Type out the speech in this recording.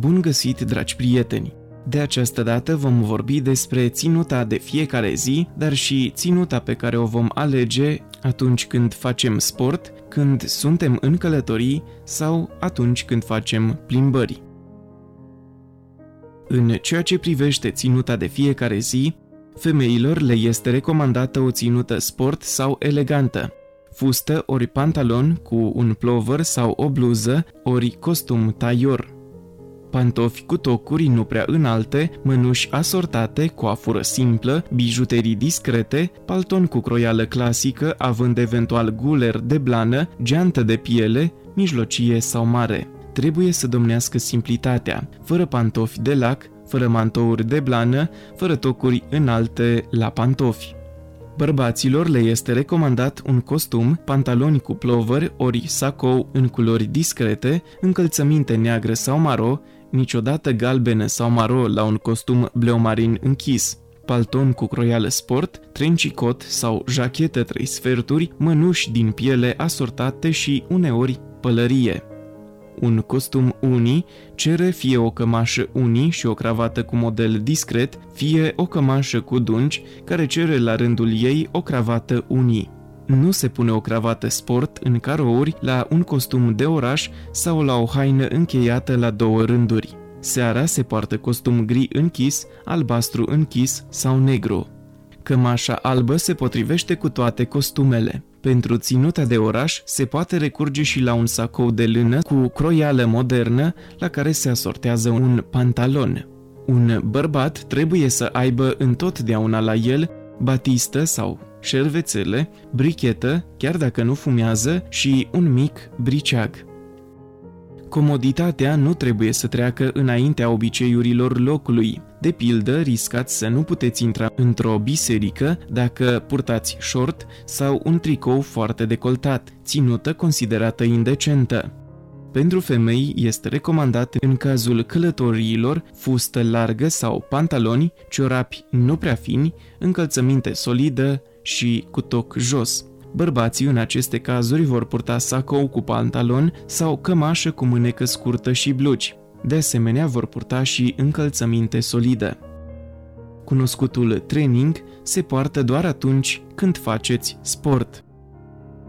Bun găsit, dragi prieteni! De această dată vom vorbi despre ținuta de fiecare zi, dar și ținuta pe care o vom alege atunci când facem sport, când suntem în călătorii sau atunci când facem plimbări. În ceea ce privește ținuta de fiecare zi, femeilor le este recomandată o ținută sport sau elegantă, fustă ori pantalon cu un plover sau o bluză ori costum taior, pantofi cu tocuri nu prea înalte, mănuși asortate, coafură simplă, bijuterii discrete, palton cu croială clasică, având eventual guler de blană, geantă de piele, mijlocie sau mare. Trebuie să domnească simplitatea, fără pantofi de lac, fără mantouri de blană, fără tocuri înalte la pantofi. Bărbaților le este recomandat un costum, pantaloni cu plover ori sacou în culori discrete, încălțăminte neagră sau maro, niciodată galbenă sau maro la un costum bleu marin închis, palton cu croială sport, trencicot sau jachetă 3 sferturi, mănuși din piele asortate și uneori pălărie. Un costum uni cere fie o cămașă uni și o cravată cu model discret, fie o cămașă cu dungi care cere la rândul ei o cravată uni. Nu se pune o cravată sport în carouri la un costum de oraș sau la o haină încheiată la 2 rânduri. Seara se poartă costum gri închis, albastru închis sau negru. Cămașa albă se potrivește cu toate costumele. Pentru ținuta de oraș se poate recurge și la un sacou de lână cu croială modernă la care se asortează un pantalon. Un bărbat trebuie să aibă întotdeauna la el batistă sau șervețele, brichetă, chiar dacă nu fumează, și un mic briceag. Comoditatea nu trebuie să treacă înaintea obiceiurilor locului. De pildă, riscați să nu puteți intra într-o biserică dacă purtați short sau un tricou foarte decoltat, ținută considerată indecentă. Pentru femei este recomandat în cazul călătoriilor fustă largă sau pantaloni, ciorapi nu prea fini, încălțăminte solidă și cu toc jos. Bărbații în aceste cazuri vor purta sacou cu pantalon sau cămașă cu mânecă scurtă și blugi. De asemenea, vor purta și încălțăminte solidă. Cunoscutul training se poartă doar atunci când faceți sport.